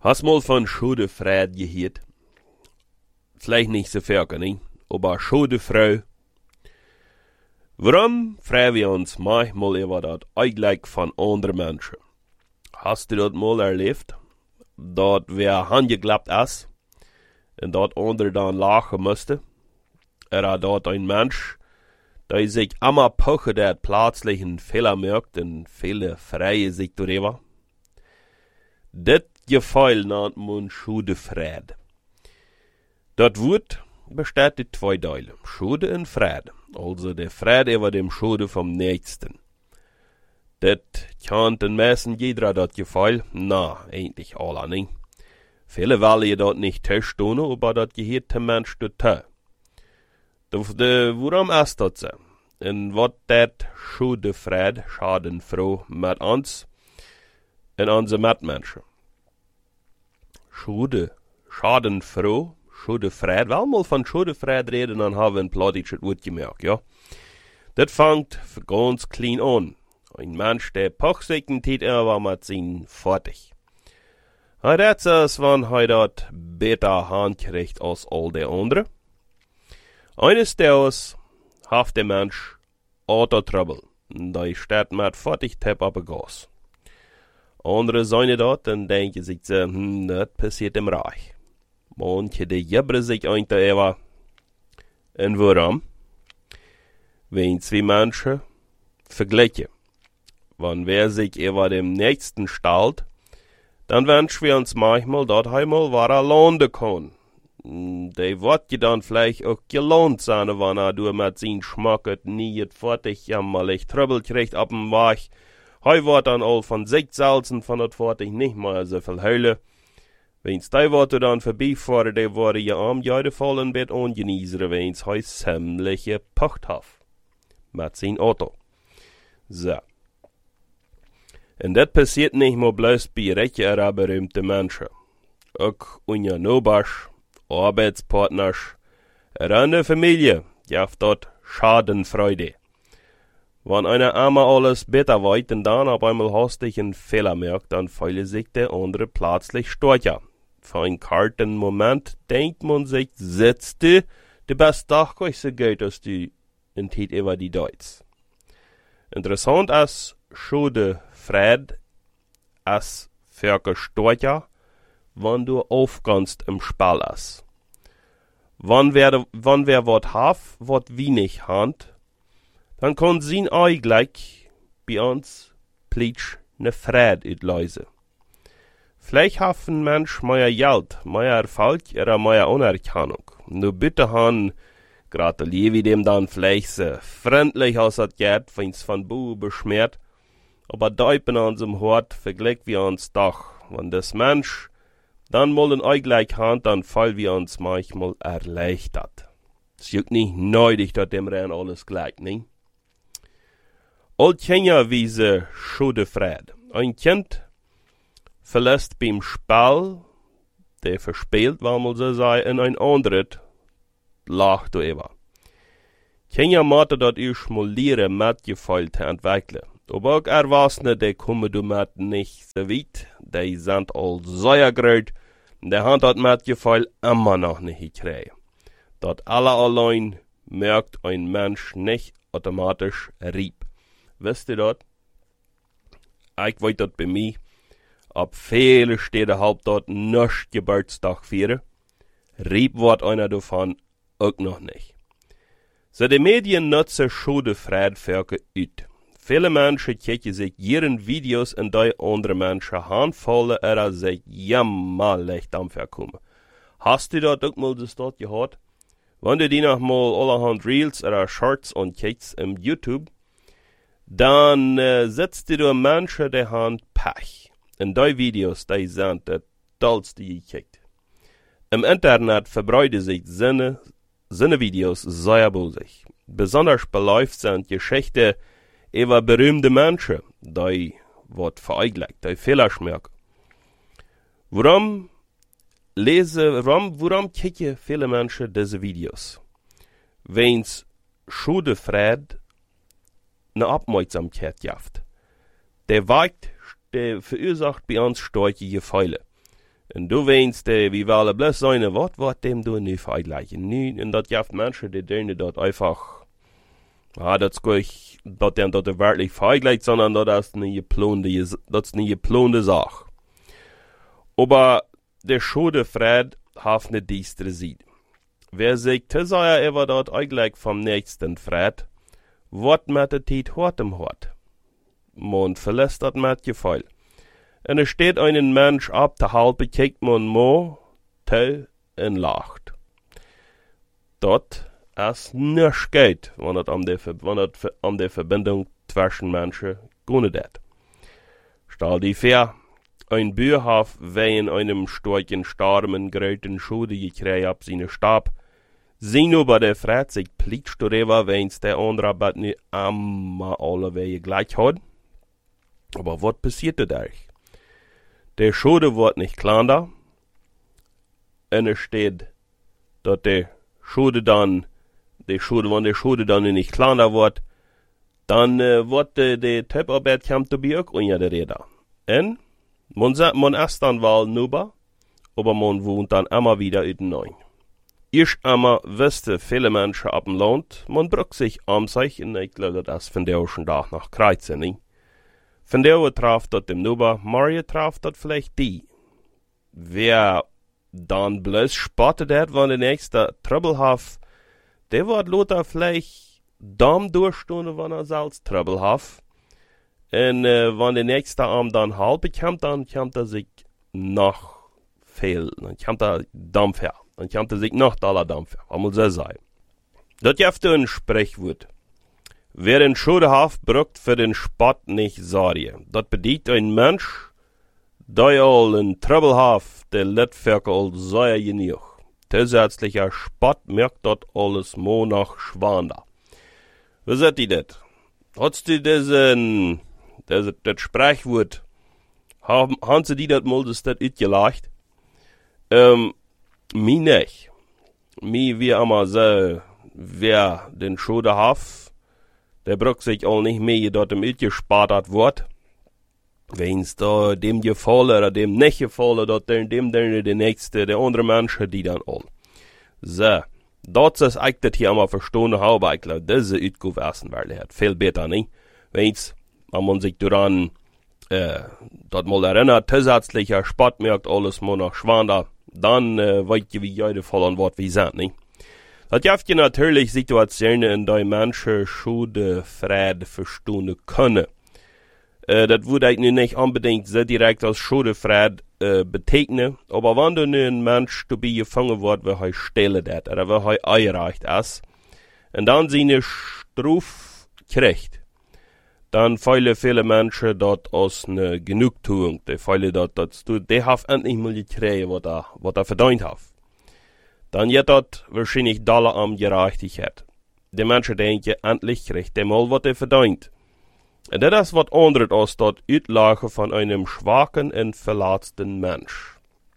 Hast mal von Schudefred gehört? Vielleicht nicht so viel, nicht? Aber Schudefrau. Warum fragen wir uns manchmal über das eigentlich von anderen Menschen? Hast du das mal erlebt? Dort wer angeklappt ist und dort andere dann lachen musste? Oder dort ein Mensch, der sich immer poche, der plötzlich einen Fehler merkt und viele freie sich darüber? Das Gefühl nennt man Schudefred. Das Wort besteht in zwei Teilen, Schude und Fried, also der Fried über dem Schude vom Nächsten. Das kennt den meisten jeder das Gefühl, na, eigentlich alle nicht. Viele wollen dort nicht tun, aber das gehört dem Mensch dazu. Warum ist das so? Und was dat Schudefred schadenfroh mit uns und unseren Mitmenschen? Schadenfroh, Schudefred, weil mal von Schudefred reden, dann haben wir ein plötzliches Wort gemerkt, ja. Das fängt ganz klein an. Ein Mensch, der pochsicken Tiet war mit sin fertig. Er hat es, wenn er dort besser handkriegt als all der andere. Eines Tages hat der Mensch Autotrouble. Da steht mit fertig Tepp auf der Gas. Andere seien dort und denken sich so, das passiert im Reich. Manche, die jebren sich ein darüber. Und warum? Wenn zwei Menschen vergleichen. Wenn wer sich über dem Nächsten stellt, dann wünschen wir uns manchmal, dort einmal war er lohnen kann. Die wird ja dann vielleicht auch gelohnt sein, wenn er durch mit seinen Schmackert nie fertig jammerlich Trouble kriegt ab dem Weg. Wird dann all von sich salzen von das fertig nicht mehr so viel Hölle. Wenn's die Worte dann vorbeifahren, die wurde ja am Jahre vollen Bett ungenießen, wenn's heu ziemliche Pacht hat. Mit sein Auto. So. Und das passiert nicht nur bloß bei reichen oder berühmten Menschen. Auch unser Nachbarn, Arbeitspartner, oder eine Familie, die auf dort Schadenfreude. Wenn einer einmal alles besser weiß und dann auf einmal hastig einen Fehler merkt, dann fühlt sich der andere plötzlich stolzer. Für einen kalten Moment denkt man sich, sitzt du bist doch gleich so gut, als du in Tiet über die Deutsch. Interessant ist, Schudefred ist für stolzer, wenn du aufgehst im Spiel ist. Wenn wer wat haf, wat wenig hand, dann kann sin Ei gleich bei uns plitsch ne Fred utlösen. Vielleicht hat ein Mensch mehr Geld, mehr Erfolg oder mehr Anerkennung. Nur bitte han, gratuliere wie dem dann vielleicht so freundlich aus das geht, wenn's von Bu beschmiert, aber deupen an unserem Hort vergleicht wir uns doch, wenn das Mensch dann mal ein Ei gleich hand, dann fall wir uns manchmal erleichtert. Es juckt nicht neidig, dass dem Rennen alles gleich, nicht? All Kinder wiese Schudefred. Ein Kind verlässt beim Spiel, der verspielt, weil man so sei, in ein anderes lacht darüber. Kinder müssen dort erst mal lernen, Mitgefühl zu entwickeln. Aber auch Erwachsene, die kommen damit nicht so weit, die sind all sehr groß, der haben dort Mitgefühl immer noch nicht gekriegt. Dort alle allein merkt ein Mensch nicht automatisch Rieb. Wisst ihr das? Ich weiß das bei mir. Ab viele Städte halb dort nicht Geburtstag feiern. Rieb wird einer davon auch noch nicht. So die Medien nutzen Schudefred für ut. Viele Menschen kicken sich ihren Videos in die andere Menschen handvollen oder sich jämmerlich dafür kommen. Hast du das auch mal das dort gehört? Wenn du die noch mal allerhand Reels oder Shorts und kickst im YouTube, dann setzt du da Menschen, die haben Pech. In die Videos, die sind das tollste gekickt. Im Internet verbreiten sich seine Videos sehr bosig. Besonders beläuft sind Geschichten über berühmte Menschen, die wird vereinigt, die Fehler schmerken. Warum kicken viele Menschen diese Videos? Wenn's Schudefred eine Aufmerksamkeit gibt. Der verursacht bei uns starke Gefühle. En du weinst, wie alle bloß sein, wat dem du nie vergleichen. Nu, en dat jaft Menschen, die denen dort einfach, dat ich, dat dem dort wirklich vergleicht, sondern das ist nie geplante Sache. Aber der Schode Fred hat ne diestre Sied. Wer sich tezeier ever dort eigentlich vom nächsten Fred, wat mit der Tiet hort im Hort. Man verlässt dat mit Gefühl. En er steht einen Mensch ab, der halbe kijkt man mo, tell en lacht. Dort ist nichts geht, wenn es an der Verbindung zwischen Menschen geht det. Stell dir vor, ein Bür hat wegen einem starken Starmen gröten Schode gekriegt ab seine Stab. Sie nur bei der Fred sich plitscht darüber, wenn's der andere Bett nicht immer alle Wege gleich hat. Aber was passiert da? Der Schode wird nicht kleiner. Und es steht, dass wenn der Schode dann nicht kleiner wird, dann wird der Töpfarbeit kommt zu mir auch unter der Räder. Und man ist dann wohl nuber, aber man wohnt dann immer wieder in neu. Erst einmal wüsste viele Menschen ab dem Land, man braucht sich sich, und ich glaube, das von der schon Tag nach Kreuzen, nicht? Von der traf dort dem Nuber, Maria traf dort vielleicht die. Wer dann bloß spottet hat, wenn der nächste Trouble hat, der wird Lothar vielleicht Dam durchstunden, wenn er selbst Trouble hat. Und wenn der nächste Arm dann halb bekommt, dann kommt er sich noch viel, dann kommt er Dampfer. Dann kommt er sich noch aller Dampfer, was muss er sein. Das gibt ein Sprichwort. Wer den Schode hat, braucht für den Spott nicht Sorge. Das bedeutet ein Mensch, der all in Trouble hat, der lädt für all sehr genug. Zusätzlicher Spott merkt dort alles mo nach Schwander. Wie seht ihr das? Hast du das Sprichwort, haben sie die das mal das gelacht? Mi nicht. Mi wie immer so, wer den Schode hat, der braucht sich auch nicht mehr dort im gespart wird. Wenn's da dem gefallen oder dem nicht gefallen, dort dem der nächste, der andere Mensch, die dann all. So, dort ist ich das hier einmal verstanden habe, ich glaube, diese Utgewesen, weil er hat viel besser, nicht? Wenn's, wenn man sich daran, dort mal erinnert, zusätzlicher Sport merkt alles mal nach Schwander, dann, weiß ich, wie jede voll an Wort wie sind, nicht? Das gibt ja natürlich Situationen, in denen Menschen Schode Fred verstehen können. Das würde ich nicht unbedingt so direkt als Schode Fred betekenen, aber wenn du ein Mensch dabei gefangen wird, wie er stelle das, oder wie er einreicht ist, und dann seine Strafe kriegt, dann feilen viele Menschen dort aus einer Genugtuung, die feilen dort, die haben endlich mal gekriegt, was er verdient hat. Dann wird dort wahrscheinlich Dollar am Gerechtigkeit. Die Menschen denken, endlich kriegt der mal, was er verdient. Und das ist was anderes als dort Auslage von einem schwachen und verletzten Mensch.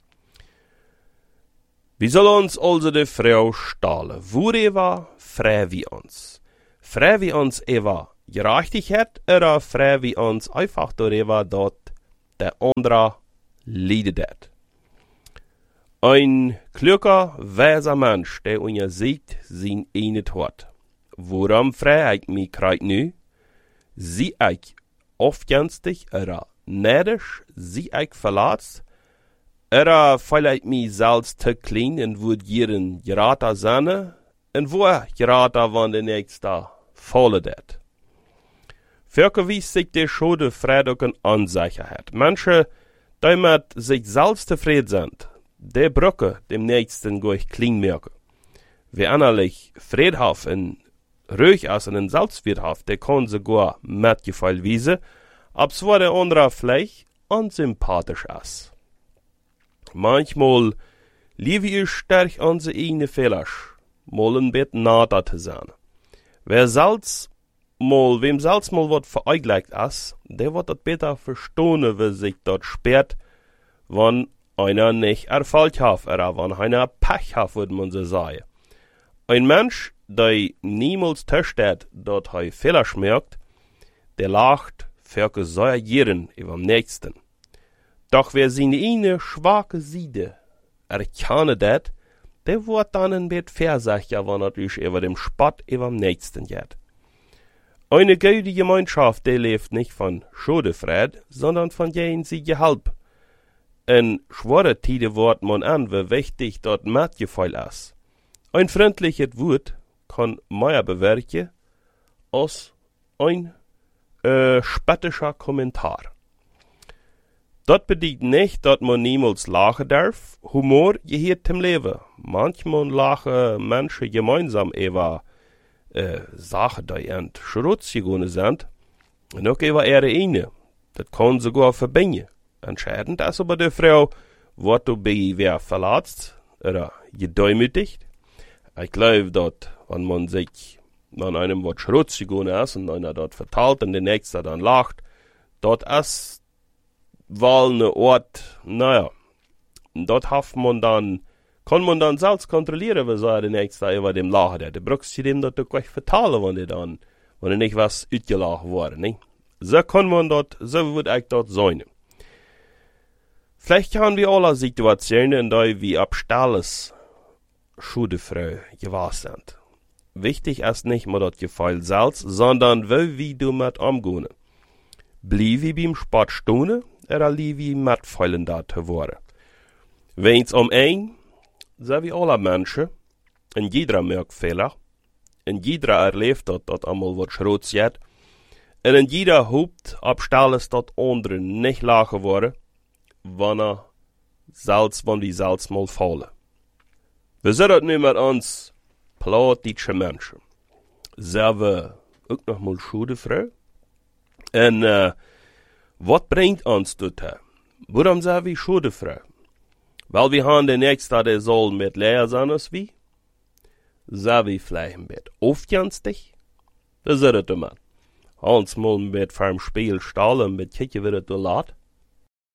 Wie soll uns also die Frau stahlen? Wo war frei wie uns? Frei wie uns Eva Gerechtigkeit oder frei wie uns einfach darüber, dort der andere leidet. Ein kluger, weiser Mensch, der uns sieht, sein eine hat. Worum frei ich mich kreid nu? Sie ich aufgänstig oder neidisch, sie ich verletzt, oder vielleicht mich selbst zu klein und würd jeden geraten sein, und wo geraten wann der nächste volle det. Für wie sich der Schode Freitag und Unsicherheit. Menschen, die mit sich selbst zufrieden sind, der Brücke dem nächsten durch klein merken. Wer innerlich friedhaft und ruhig ist und selbstwirthaft, der kann sogar mitgefühl wiesen, ob zwar der andere vielleicht unsympathisch ist. Manchmal liebe ich stark unsere eigene Fehler, mal ein bisschen nahe zu sein. Wem selbst mal was vereinlegt ist, der wird das besser verstehen, wie sich dort sperrt, wenn einer nicht Erfolg hat, oder wenn einer Pech hat, würde man so sagen. Ein Mensch, der niemals testet, dort er Fehler schmerkt, der lacht für Säuerjieren über dem Nächsten. Doch wer seine eine schwache Seite erkennen dat, der wird dann ein bisschen versicher, wenn natürlich über dem Spott über dem Nächsten geht. Eine gute Gemeinschaft, die lebt nicht von Schadenfreude, sondern von jenseitiger Halb. In schwere Tide wird man an, wie wichtig dort Mitgefühl ist. Ein freundliches Wort kann mehr bewirken als ein spöttischer Kommentar. Das bedeutet nicht, dass man niemals lachen darf. Humor gehört zum Leben. Manchmal lachen Menschen gemeinsam über Sachen, die in Schrutz gegangen sind. Und auch über ihre eine. Das kann sogar verbinden. Entscheidend ist aber die Frau, wird dabei wer verletzt oder gedemütigt. Ich glaube, dass, wenn man sich an einem was Schrutz gegangen ist und einer dort verteilt und der Nächste dann lacht, dort ist weil eine Ort, dort kann man dann selbst kontrollieren, was der Nächste über dem lachen hat. Du brauchst dem dort auch gleich verteilen, wenn nicht was utgelachen wurde, ne? So kann man dort, so wird ich dort sein. Vielleicht haben wir alle Situationen, in denen wir abstalles Schudefrau gewahr sind. Wichtig ist nicht mehr das Gefühl selbst, sondern wie wir damit umgehen. Blieb wir beim Sport stehen, oder lieb wir mitfallen da zu werden. Wenn's so wie alle Menschen, in jeder merkt Fehler, in jeder erlebt dat einmal was Schrotz geht, und in jeder hofft, abstalles dat andere nicht lachen worden, wenn wir selbst mal fallen. Wir sind nicht mit uns plattdeutsche Menschen. Selber auch noch mal Schudefrau. Und, was bringt uns dorthin? Warum sind wir Schudefrau? Weil wir haben den Nächsten, der soll mit leer sein als wir? Sind wir vielleicht ein bisschen aufgänstig? Das ist es immer. Hans mal mit vom Spiel stahlen, mit kicken wir das laut.